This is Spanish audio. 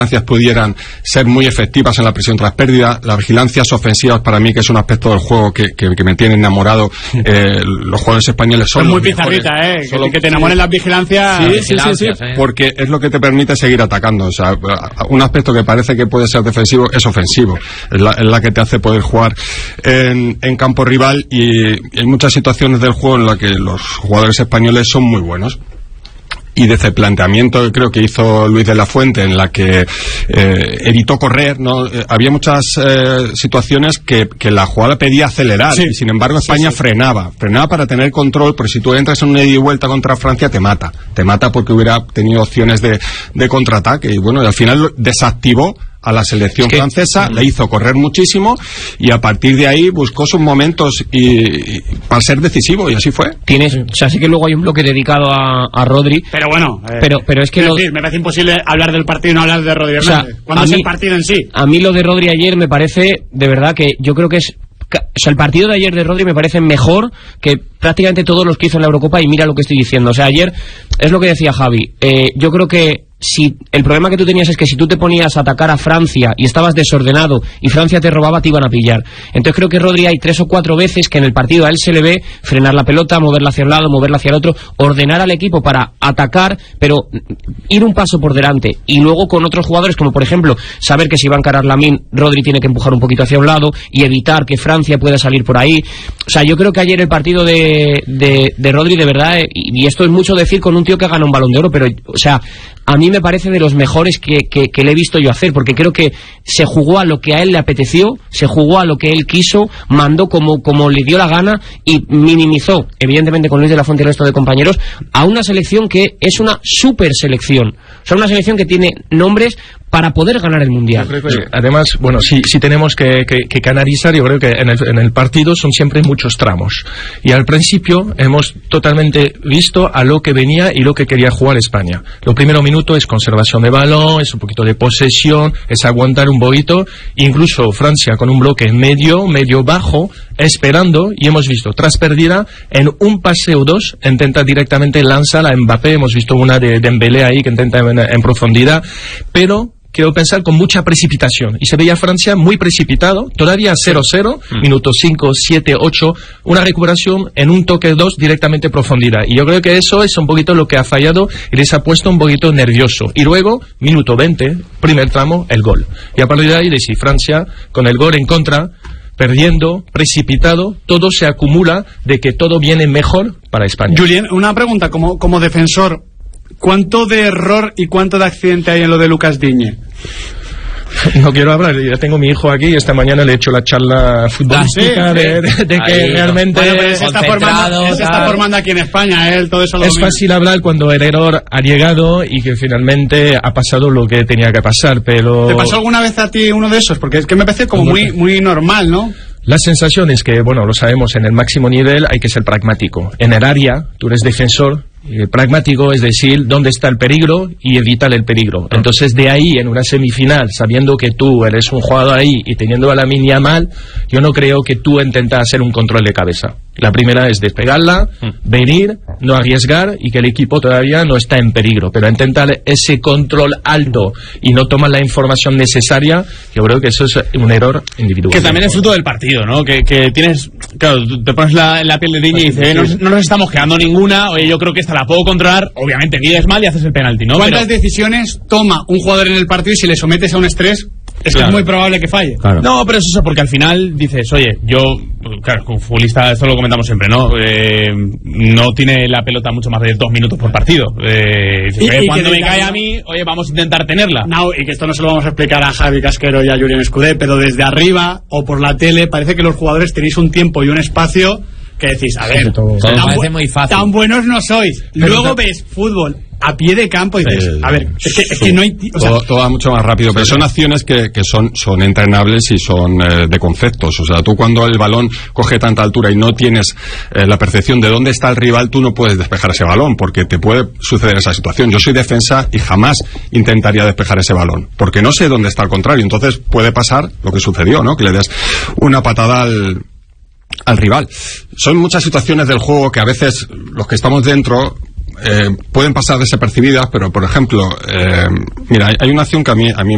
pudieran ser muy efectivas en la presión tras pérdida, las vigilancias ofensivas para mí, que es un aspecto del juego que me tiene enamorado. Los jugadores españoles son muy pizarrita, que te enamoren las vigilancias. Sí, porque es lo que te permite seguir atacando. O sea, un aspecto que parece que puede ser defensivo es ofensivo, es la que te hace poder jugar en campo rival, y hay muchas situaciones del juego en las que los jugadores españoles son muy buenos. Y desde el planteamiento que creo que hizo Luis de la Fuente, en la que evitó correr, ¿no? Había muchas situaciones que la jugada pedía acelerar, y sin embargo España frenaba para tener control, porque si tú entras en una ida y vuelta contra Francia te mata porque hubiera tenido opciones de contraataque, y bueno, al final desactivó a la selección francesa, le hizo correr muchísimo, y a partir de ahí buscó sus momentos y para ser decisivo, y así fue. O sea, sí que luego hay un bloque dedicado a Rodri, pero bueno, pero es que me parece imposible hablar del partido y no hablar de Rodri Hernández. ¿Cuándo es el partido en sí? A mí lo de Rodri ayer me parece, de verdad, que yo creo que es... O sea, el partido de ayer de Rodri me parece mejor que prácticamente todos los que hizo en la Eurocopa, y mira lo que estoy diciendo. O sea, ayer es lo que decía Javi. Yo creo que si el problema que tú tenías es que si tú te ponías a atacar a Francia y estabas desordenado y Francia te robaba, te iban a pillar. Entonces creo que Rodri hay 3 o 4 veces que en el partido a él se le ve frenar la pelota, moverla hacia un lado, moverla hacia el otro, ordenar al equipo para atacar, pero ir un paso por delante, y luego con otros jugadores, como por ejemplo saber que si va a encarar Lamine, Rodri tiene que empujar un poquito hacia un lado y evitar que Francia pueda salir por ahí. O sea, yo creo que ayer el partido de Rodri, de verdad, y esto es mucho decir con un tío que gana un Balón de Oro, pero o sea, a mí me parece de los mejores que le he visto yo hacer, porque creo que se jugó a lo que a él le apeteció, se jugó a lo que él quiso, mandó como le dio la gana, y minimizó, evidentemente con Luis de la Fuente y el resto de compañeros, a una selección que es una super selección. O sea, una selección que tiene nombres para poder ganar el Mundial. Yo creo que, además, bueno, si tenemos que canalizar, yo creo que en el partido son siempre muchos tramos. Y al principio hemos totalmente visto a lo que venía y lo que quería jugar España. Lo primero minuto es conservación de balón, es un poquito de posesión, es aguantar un poquito. Incluso Francia con un bloque medio bajo, esperando, y hemos visto, tras pérdida, en un pase o dos, intenta directamente lanzar a Mbappé. Hemos visto una de Dembélé ahí que intenta en profundidad, pero quiero pensar con mucha precipitación, y se veía Francia muy precipitado, todavía 0-0, minutos 5, 7, 8, una recuperación en un toque 2 directamente profundidad, y yo creo que eso es un poquito lo que ha fallado y les ha puesto un poquito nervioso. Y luego, minuto 20, primer tramo, el gol, y a partir de ahí, si Francia con el gol en contra, perdiendo, precipitado, todo se acumula de que todo viene mejor para España. Julien, una pregunta como defensor, ¿cuánto de error y cuánto de accidente hay en lo de Lucas Digne? No quiero hablar, ya tengo mi hijo aquí y esta mañana le he hecho la charla futbolística de que realmente se está formando aquí en España, todo eso es fácil hablar cuando el error ha llegado y que finalmente ha pasado lo que tenía que pasar, pero... ¿Te pasó alguna vez a ti uno de esos? Porque es que me parece como muy normal, ¿no? La sensación es que, bueno, lo sabemos, en el máximo nivel hay que ser pragmático. En el área, tú eres defensor, y pragmático es decir, dónde está el peligro y evitar el peligro. Entonces, de ahí, en una semifinal, sabiendo que tú eres un jugador ahí y teniendo a Lamine Yamal, yo no creo que tú intentas hacer un control de cabeza. La primera es despegarla, venir, no arriesgar y que el equipo todavía no está en peligro, pero intentar ese control alto y no tomar la información necesaria, yo creo que eso es un error individual. Que también es fruto del partido, ¿no? Que tienes, claro, te pones la piel de Digne y dices, no nos estamos quedando ninguna, oye, yo creo que esta la puedo controlar, obviamente mides mal y haces el penalti, ¿no? ¿Cuántas decisiones toma un jugador en el partido y si le sometes a un estrés? Es que es muy probable que falle. Claro. No, pero es eso, porque al final dices, oye, yo, claro, como futbolista, esto lo comentamos siempre, ¿no? No tiene la pelota mucho más de 2 minutos por partido. Y cuando me cae a mí, oye, vamos a intentar tenerla. No, y que esto no se lo vamos a explicar a Javi Casquero y a Julien Escudé, pero desde arriba o por la tele parece que los jugadores tenéis un tiempo y un espacio que decís, a ver, tan buenos no sois. Luego ves fútbol a pie de campo y dices, a ver, es que no hay... O sea, todo va mucho más rápido, pero son acciones que son entrenables y son de conceptos. O sea, tú cuando el balón coge tanta altura y no tienes la percepción de dónde está el rival, tú no puedes despejar ese balón, porque te puede suceder esa situación. Yo soy defensa y jamás intentaría despejar ese balón, porque no sé dónde está el contrario. Entonces puede pasar lo que sucedió, ¿no? Que le des una patada al rival. Son muchas situaciones del juego que a veces los que estamos dentro pueden pasar desapercibidas, pero por ejemplo, mira, hay una acción que a mí